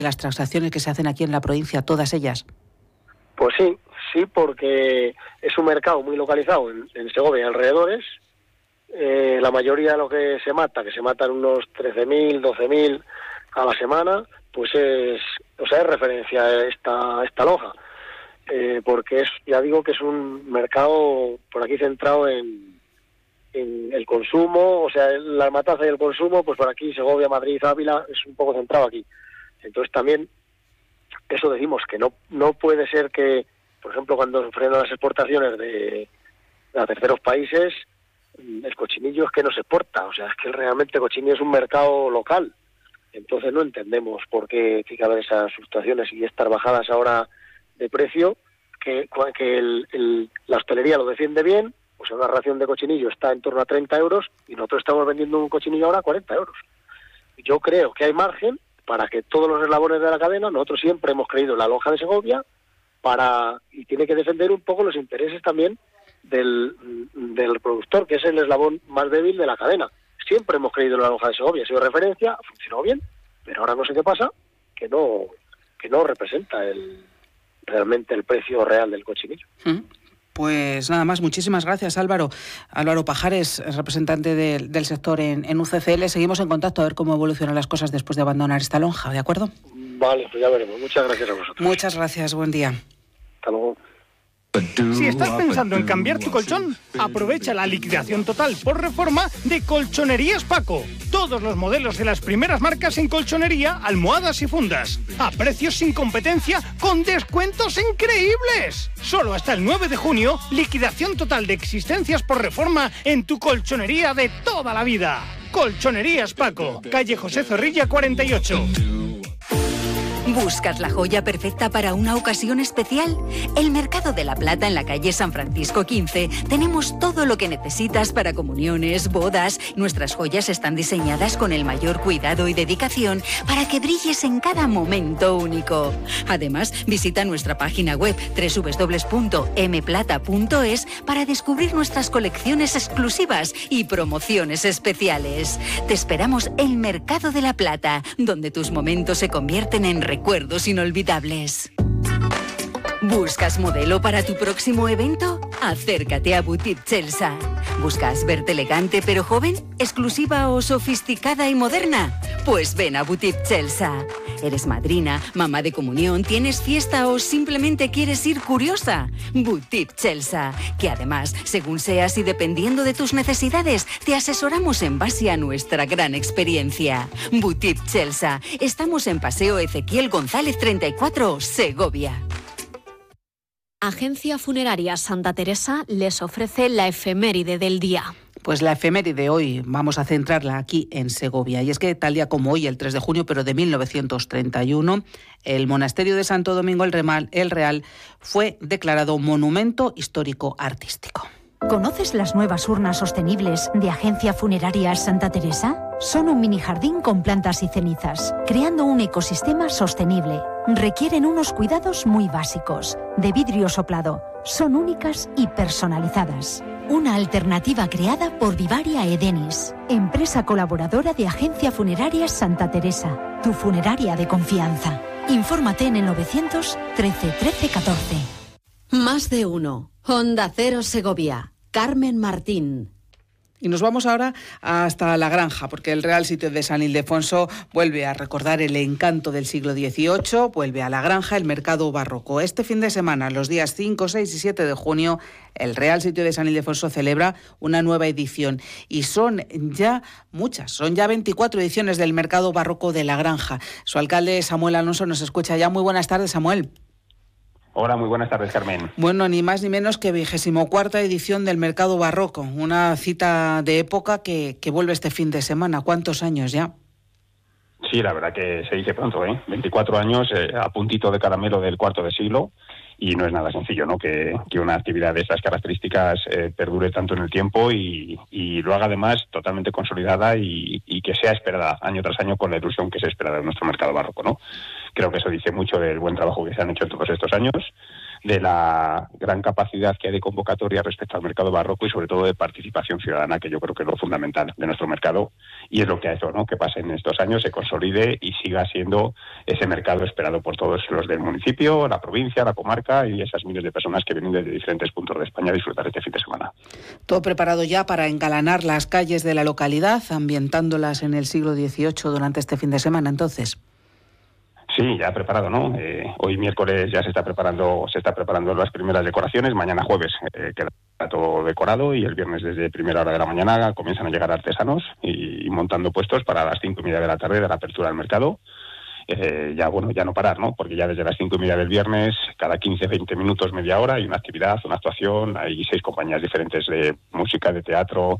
las transacciones que se hacen aquí en la provincia, todas ellas? Pues sí, porque es un mercado muy localizado en Segovia y alrededores. La mayoría de lo que se matan unos 13.000, 12.000 a la semana, pues es referencia a esta loja. Porque ya digo que es un mercado por aquí centrado en el consumo, la matanza y el consumo, pues por aquí Segovia, Madrid, Ávila, es un poco centrado aquí. Entonces también eso decimos que no puede ser que, por ejemplo, cuando se frenan las exportaciones a terceros países, el cochinillo es que no se exporta, es que realmente el cochinillo es un mercado local. Entonces no entendemos por qué tiene que haber esas fluctuaciones y estas bajadas ahora de precio, que la hostelería lo defiende bien, una ración de cochinillo está en torno a 30 euros y nosotros estamos vendiendo un cochinillo ahora a 40 euros. Yo creo que hay margen para que todos los eslabones de la cadena, nosotros siempre hemos creído en la lonja de Segovia, y tiene que defender un poco los intereses también del productor, que es el eslabón más débil de la cadena. Siempre hemos creído en la lonja de Segovia, ha sido referencia, ha funcionado bien, pero ahora no sé qué pasa, que no representa realmente el precio real del cochinillo. Pues nada más, muchísimas gracias, Álvaro. Álvaro Pajares, representante del sector en UCCL. Seguimos en contacto a ver cómo evolucionan las cosas después de abandonar esta lonja, ¿de acuerdo? Vale, pues ya veremos. Muchas gracias a vosotros. Muchas gracias, buen día. Hasta luego. Si estás pensando en cambiar tu colchón, aprovecha la liquidación total por reforma de Colchonerías Paco. Todos los modelos de las primeras marcas en colchonería, almohadas y fundas. A precios sin competencia, con descuentos increíbles. Solo hasta el 9 de junio, liquidación total de existencias por reforma en tu colchonería de toda la vida. Colchonerías Paco, calle José Zorrilla 48. ¿Buscas la joya perfecta para una ocasión especial? El Mercado de la Plata en la calle San Francisco 15 tenemos todo lo que necesitas para comuniones, bodas. Nuestras joyas están diseñadas con el mayor cuidado y dedicación para que brilles en cada momento único. Además, visita nuestra página web www.mplata.es para descubrir nuestras colecciones exclusivas y promociones especiales. Te esperamos en Mercado de la Plata, donde tus momentos se convierten en recuerdos inolvidables. ¿Buscas modelo para tu próximo evento? Acércate a Boutique Chelsea. ¿Buscas verte elegante pero joven, exclusiva o sofisticada y moderna? Pues ven a Boutique Chelsea. ¿Eres madrina, mamá de comunión, tienes fiesta o simplemente quieres ir curiosa? Boutique Chelsea, que además, según seas y dependiendo de tus necesidades, te asesoramos en base a nuestra gran experiencia. Boutique Chelsea. Estamos en Paseo Ezequiel González 34, Segovia. Agencia Funeraria Santa Teresa les ofrece la efeméride del día. Pues la efeméride de hoy vamos a centrarla aquí en Segovia. Y es que tal día como hoy, el 3 de junio, pero de 1931, el monasterio de Santo Domingo el Real fue declarado Monumento Histórico Artístico. ¿Conoces las nuevas urnas sostenibles de Agencia Funeraria Santa Teresa? Son un mini jardín con plantas y cenizas, creando un ecosistema sostenible. Requieren unos cuidados muy básicos, de vidrio soplado. Son únicas y personalizadas. Una alternativa creada por Vivaria Edenis, empresa colaboradora de Agencia Funeraria Santa Teresa, tu funeraria de confianza. Infórmate en el 900 13 13 14. Más de uno. Onda Cero Segovia. Carmen Martín. Y nos vamos ahora hasta La Granja, porque el Real Sitio de San Ildefonso vuelve a recordar el encanto del siglo XVIII, vuelve a La Granja el mercado barroco. Este fin de semana, los días 5, 6 y 7 de junio, el Real Sitio de San Ildefonso celebra una nueva edición. Y son ya muchas, son ya 24 ediciones del mercado barroco de La Granja. Su alcalde, Samuel Alonso, nos escucha ya. Muy buenas tardes, Samuel. Hola, muy buenas tardes, Carmen. Bueno, ni más ni menos que 24ª edición del Mercado Barroco, una cita de época que vuelve este fin de semana. ¿Cuántos años ya? Sí, la verdad que se dice pronto, 24 años, a puntito de caramelo del cuarto de siglo, y no es nada sencillo, ¿no? Que una actividad de estas características perdure tanto en el tiempo y lo haga además totalmente consolidada y que sea esperada año tras año con la ilusión que se espera de nuestro mercado barroco, ¿no? Creo que eso dice mucho del buen trabajo que se han hecho todos estos años, de la gran capacidad que hay de convocatoria respecto al mercado barroco y sobre todo de participación ciudadana, que yo creo que es lo fundamental de nuestro mercado, y es lo que ha hecho, ¿no?, que pase en estos años, se consolide y siga siendo ese mercado esperado por todos los del municipio, la provincia, la comarca y esas miles de personas que vienen desde diferentes puntos de España a disfrutar este fin de semana. Todo preparado ya para engalanar las calles de la localidad, ambientándolas en el siglo XVIII durante este fin de semana, entonces. Sí, ya preparado, ¿no? Hoy miércoles ya se está preparando las primeras decoraciones. Mañana jueves queda todo decorado y el viernes desde primera hora de la mañana comienzan a llegar artesanos y montando puestos para las 5:30 de la tarde de la apertura del mercado. Ya no parar, ¿no? Porque ya desde las 5:30 del viernes, cada 15-20 minutos, media hora, hay una actividad, una actuación, hay 6 compañías diferentes de música, de teatro,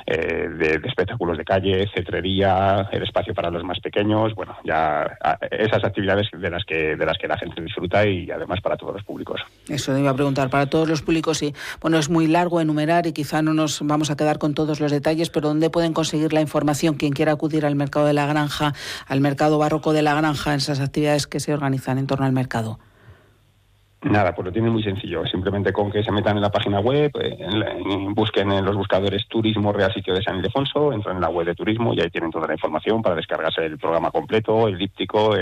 de espectáculos de calle, cetrería, el espacio para los más pequeños, bueno, ya esas actividades de las que la gente disfruta y además para todos los públicos. Eso te iba a preguntar, para todos los públicos, sí. Bueno, es muy largo enumerar y quizá no nos vamos a quedar con todos los detalles, pero ¿dónde pueden conseguir la información quien quiera acudir al mercado de la Granja, al mercado barroco de la Granja, en esas actividades que se organizan en torno al mercado? Nada, pues lo tienen muy sencillo. Simplemente con que se metan en la página web, busquen en los buscadores Turismo Real Sitio de San Ildefonso, entran en la web de turismo y ahí tienen toda la información para descargarse el programa completo, el díptico,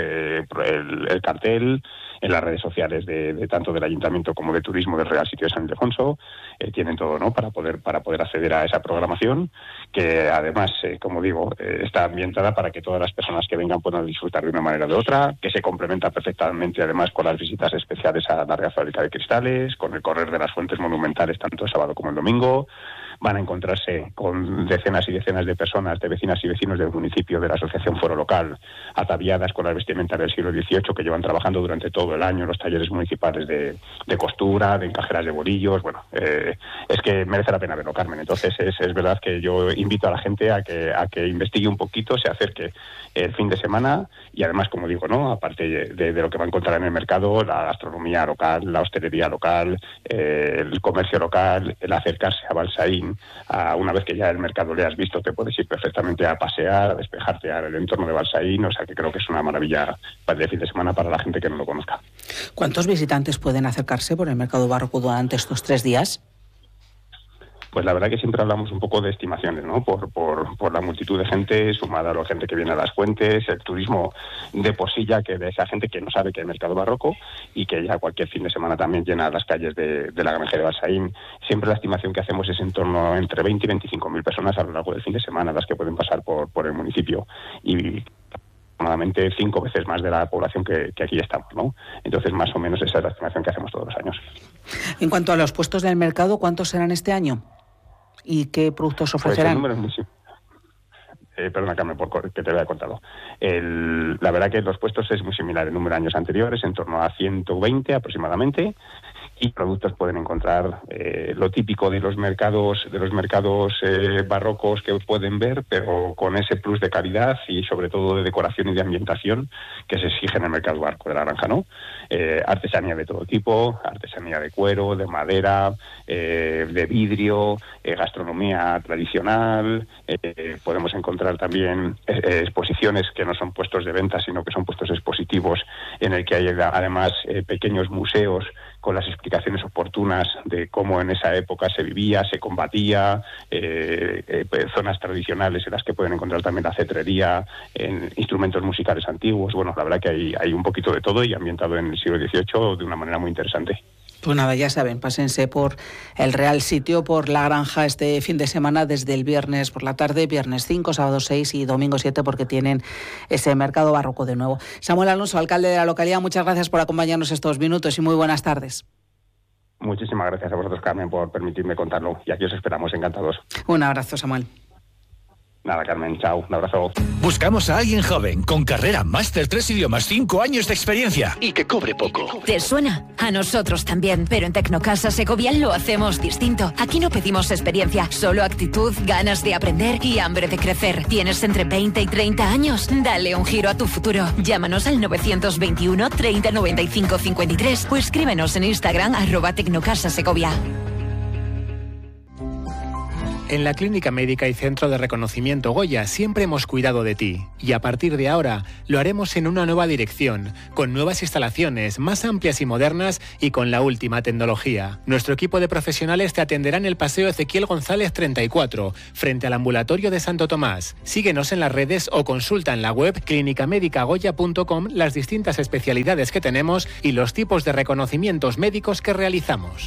el cartel, en las redes sociales de tanto del Ayuntamiento como de Turismo del Real Sitio de San Ildefonso. Tienen todo, ¿no?, para poder acceder a esa programación, que además, como digo, está ambientada para que todas las personas que vengan puedan disfrutar de una manera o de otra, que se complementa perfectamente además con las visitas especiales a la Real Fábrica de Cristales, con el correr de las fuentes monumentales tanto el sábado como el domingo. Van a encontrarse con decenas y decenas de personas, de vecinas y vecinos del municipio, de la Asociación Foro Local, ataviadas con las vestimentas del siglo XVIII, que llevan trabajando durante todo el año en los talleres municipales de costura, de encajeras de bolillos. Bueno, es que merece la pena verlo, Carmen. Entonces es verdad que yo invito a la gente a que investigue un poquito, se acerque el fin de semana y además, como digo, ¿no?, aparte de lo que va a encontrar en el mercado, la gastronomía local, la hostelería local, el comercio local, el acercarse a Balsaín. Una vez que ya el mercado le has visto, te puedes ir perfectamente a pasear, a despejarte al entorno de Balsaín, o sea que creo que es una maravilla de fin de semana para la gente que no lo conozca. ¿Cuántos visitantes pueden acercarse por el mercado barroco durante estos 3 días? Pues la verdad que siempre hablamos un poco de estimaciones, ¿no? Por la multitud de gente, sumada a la gente que viene a las fuentes, el turismo de por sí ya, que de esa gente que no sabe que hay mercado barroco y que ya cualquier fin de semana también llena las calles de la Granja de Balsaín. Siempre la estimación que hacemos es en torno entre 20 y 25.000 personas a lo largo del fin de semana las que pueden pasar por el municipio y aproximadamente 5 veces más de la población que aquí estamos, ¿no? Entonces, más o menos esa es la estimación que hacemos todos los años. En cuanto a los puestos del mercado, ¿cuántos serán este año? ¿Y qué productos ofrecerán? Pues el número es muy perdona, Carmen, que te había contado. La verdad que los puestos es muy similar el número de años anteriores, en torno a 120 aproximadamente, y productos pueden encontrar lo típico de los mercados barrocos que pueden ver, pero con ese plus de calidad y sobre todo de decoración y de ambientación que se exige en el mercado barroco de la Granja, ¿no? Artesanía de todo tipo, artesanía de cuero, de madera, de vidrio, gastronomía tradicional. Podemos encontrar también exposiciones que no son puestos de venta, sino que son puestos expositivos en el que hay además pequeños museos con las explicaciones oportunas de cómo en esa época se vivía, se combatía, zonas tradicionales en las que pueden encontrar también la cetrería, instrumentos musicales antiguos. Bueno, la verdad que hay un poquito de todo y ambientado en el siglo XVIII de una manera muy interesante. Pues nada, ya saben, pásense por el Real Sitio, por la Granja este fin de semana, desde el viernes por la tarde, viernes 5, sábado 6 y domingo 7, porque tienen ese mercado barroco de nuevo. Samuel Alonso, alcalde de la localidad, muchas gracias por acompañarnos estos minutos y muy buenas tardes. Muchísimas gracias a vosotros, Carmen, por permitirme contarlo. Y aquí os esperamos, encantados. Un abrazo, Samuel. Nada, Carmen, chao, un abrazo. Buscamos a alguien joven, con carrera, máster, 3 idiomas, 5 años de experiencia y que cobre poco. ¿Te suena? A nosotros también, pero en Tecnocasa Segovia lo hacemos distinto. Aquí no pedimos experiencia, solo actitud, ganas de aprender y hambre de crecer. ¿Tienes entre 20 y 30 años? Dale un giro a tu futuro. Llámanos al 921 30 95 53 o escríbenos en Instagram @Tecnocasa Segovia. En la Clínica Médica y Centro de Reconocimiento Goya siempre hemos cuidado de ti y a partir de ahora lo haremos en una nueva dirección, con nuevas instalaciones más amplias y modernas y con la última tecnología. Nuestro equipo de profesionales te atenderá en el Paseo Ezequiel González 34, frente al ambulatorio de Santo Tomás. Síguenos en las redes o consulta en la web clinicamedicagoya.com las distintas especialidades que tenemos y los tipos de reconocimientos médicos que realizamos.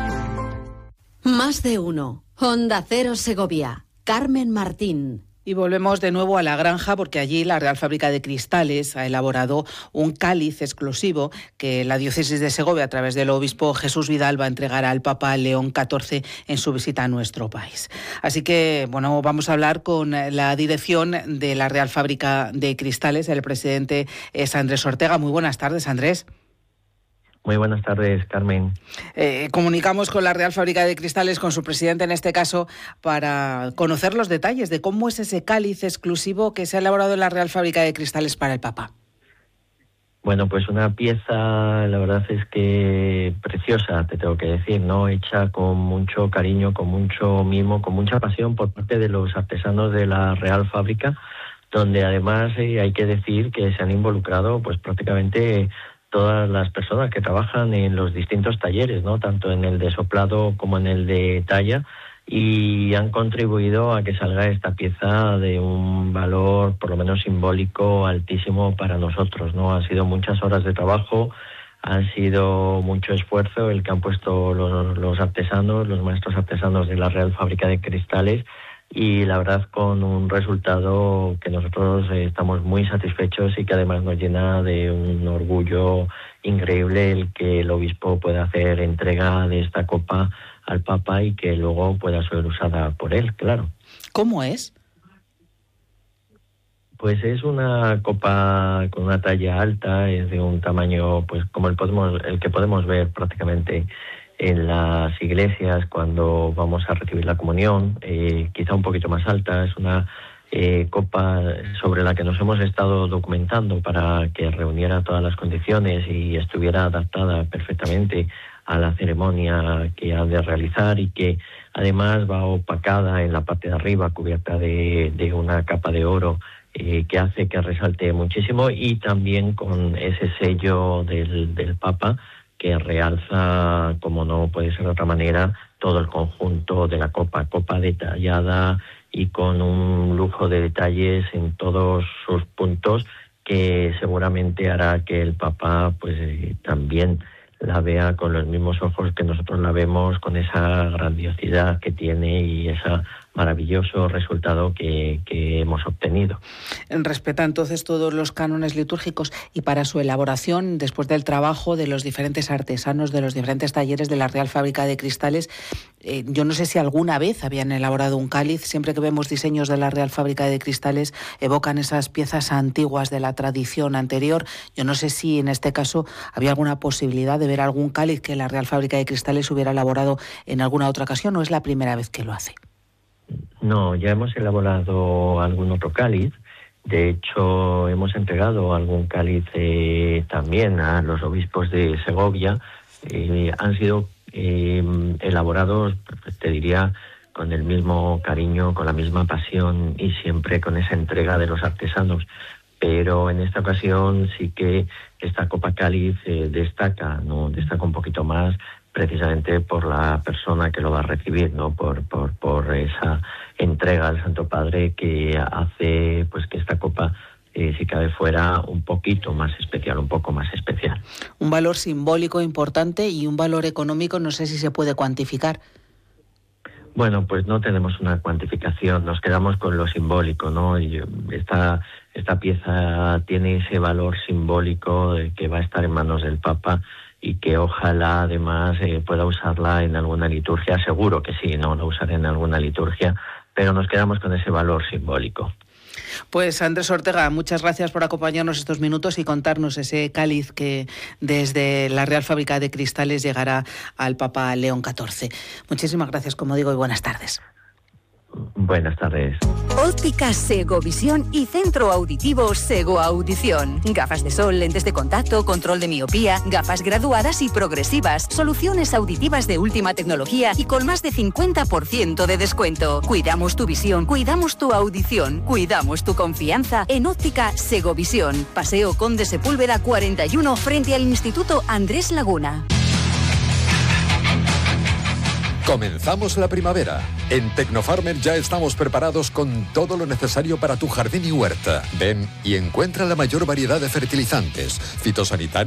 Más de uno. Onda Cero Segovia. Carmen Martín. Y volvemos de nuevo a La Granja porque allí la Real Fábrica de Cristales ha elaborado un cáliz exclusivo que la Diócesis de Segovia, a través del obispo Jesús Vidal, va a entregar al Papa León XIV en su visita a nuestro país. Así que, bueno, vamos a hablar con la dirección de la Real Fábrica de Cristales. El presidente es Andrés Ortega. Muy buenas tardes, Andrés. Muy buenas tardes, Carmen. Comunicamos con la Real Fábrica de Cristales, con su presidente en este caso, para conocer los detalles de cómo es ese cáliz exclusivo que se ha elaborado en la Real Fábrica de Cristales para el Papa. Bueno, pues una pieza, la verdad es que preciosa, te tengo que decir, ¿no? Hecha con mucho cariño, con mucho mimo, con mucha pasión por parte de los artesanos de la Real Fábrica, donde además hay que decir que se han involucrado pues prácticamente todas las personas que trabajan en los distintos talleres, ¿no? Tanto en el de soplado como en el de talla, y han contribuido a que salga esta pieza de un valor por lo menos simbólico altísimo para nosotros, ¿no? Han sido muchas horas de trabajo, han sido mucho esfuerzo el que han puesto los artesanos, los maestros artesanos de la Real Fábrica de Cristales, y la verdad con un resultado que nosotros estamos muy satisfechos y que además nos llena de un orgullo increíble el que el obispo pueda hacer entrega de esta copa al Papa y que luego pueda ser usada por él, claro. ¿Cómo es? Pues es una copa con una talla alta, es de un tamaño pues como el que podemos ver prácticamente en las iglesias cuando vamos a recibir la comunión, quizá un poquito más alta. Es una copa sobre la que nos hemos estado documentando para que reuniera todas las condiciones y estuviera adaptada perfectamente a la ceremonia que ha de realizar, y que además va opacada en la parte de arriba, cubierta de una capa de oro que hace que resalte muchísimo, y también con ese sello del Papa que realza, como no puede ser de otra manera, todo el conjunto de la copa detallada y con un lujo de detalles en todos sus puntos que seguramente hará que el Papa pues también la vea con los mismos ojos que nosotros la vemos, con esa grandiosidad que tiene y ese maravilloso resultado que hemos obtenido. Respeta entonces todos los cánones litúrgicos, y para su elaboración, después del trabajo de los diferentes artesanos de los diferentes talleres de la Real Fábrica de Cristales, yo no sé si alguna vez habían elaborado un cáliz. Siempre que vemos diseños de la Real Fábrica de Cristales evocan esas piezas antiguas de la tradición anterior. Yo no sé si en este caso había alguna posibilidad de ver algún cáliz que la Real Fábrica de Cristales hubiera elaborado en alguna otra ocasión, ¿o es la primera vez que lo hace? No, ya hemos elaborado algún otro cáliz. De hecho, hemos entregado algún cáliz también a los obispos de Segovia. Han sido elaborados, te diría, con el mismo cariño, con la misma pasión y siempre con esa entrega de los artesanos. Pero en esta ocasión sí que esta copa cáliz destaca un poquito más, precisamente por la persona que lo va a recibir, ¿no? Por esa entrega al Santo Padre que hace pues que esta copa si cabe fuera un poquito más especial, un poco más especial. Un valor simbólico importante y un valor económico, no sé si se puede cuantificar. Bueno, pues no tenemos una cuantificación, nos quedamos con lo simbólico, ¿no? Y esta pieza tiene ese valor simbólico de que va a estar en manos del Papa y que ojalá además pueda usarla en alguna liturgia. Seguro que sí, ¿no? Lo usaré en alguna liturgia, pero nos quedamos con ese valor simbólico. Pues Andrés Ortega, muchas gracias por acompañarnos estos minutos y contarnos ese cáliz que desde la Real Fábrica de Cristales llegará al Papa León XIV. Muchísimas gracias, como digo, y buenas tardes. Buenas tardes. Óptica Segovisión y Centro Auditivo Sego Audición. Gafas de sol, lentes de contacto, control de miopía, gafas graduadas y progresivas, soluciones auditivas de última tecnología y con más de 50% de descuento. Cuidamos tu visión, cuidamos tu audición, cuidamos tu confianza en Óptica Segovisión. Paseo Conde Sepúlveda 41 frente al Instituto Andrés Laguna. Comenzamos la primavera. En Tecnofarmer ya estamos preparados con todo lo necesario para tu jardín y huerta. Ven y encuentra la mayor variedad de fertilizantes, fitosanitarios